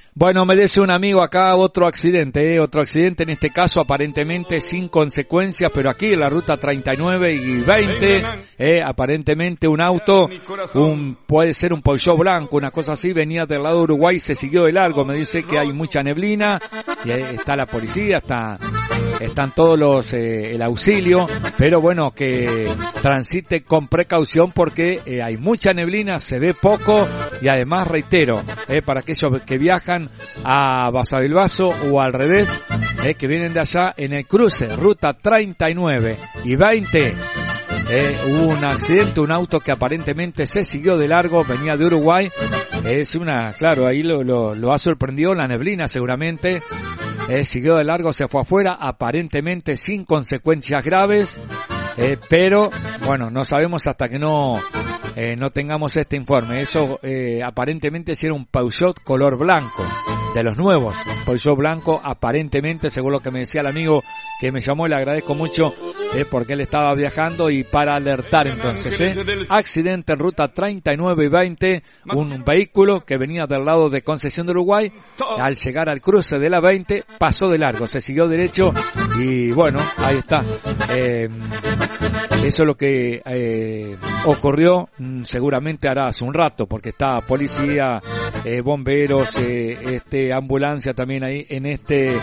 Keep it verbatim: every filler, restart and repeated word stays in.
Bueno, me dice un amigo acá otro accidente, ¿eh? otro accidente en este caso aparentemente sin consecuencias, pero aquí en la ruta treinta y nueve y veinte, eh, aparentemente un auto, un puede ser un Peugeot blanco, una cosa así, venía del lado de Uruguay, se siguió de largo, me dice que hay mucha neblina, y ahí está la policía, está, están todos los, eh, el auxilio, pero bueno, que transite con precaución porque eh, hay mucha neblina, se ve poco, y además reitero, eh, para aquellos que viajan a Basavilbaso o al revés, eh, que vienen de allá en el cruce, ruta treinta y nueve y veinte, eh, hubo un accidente, un auto que aparentemente se siguió de largo, venía de Uruguay, es una, claro, ahí lo, lo, lo ha sorprendido la neblina seguramente, eh, siguió de largo, se fue afuera, aparentemente sin consecuencias graves, eh, pero bueno, no sabemos hasta que no Eh, no tengamos este informe. Eso eh, aparentemente sí era un Peugeot color blanco, de los nuevos, un Peugeot blanco aparentemente, según lo que me decía el amigo que me llamó, le agradezco mucho eh, porque él estaba viajando y para alertar entonces, eh, accidente en ruta treinta y nueve y veinte, un, un vehículo que venía del lado de Concesión de Uruguay, al llegar al cruce de la veinte pasó de largo, se siguió derecho y bueno, ahí está. Eh, eso es lo que eh, ocurrió. Seguramente hará hace un rato, porque está policía, eh, bomberos, eh, este ambulancia también ahí en este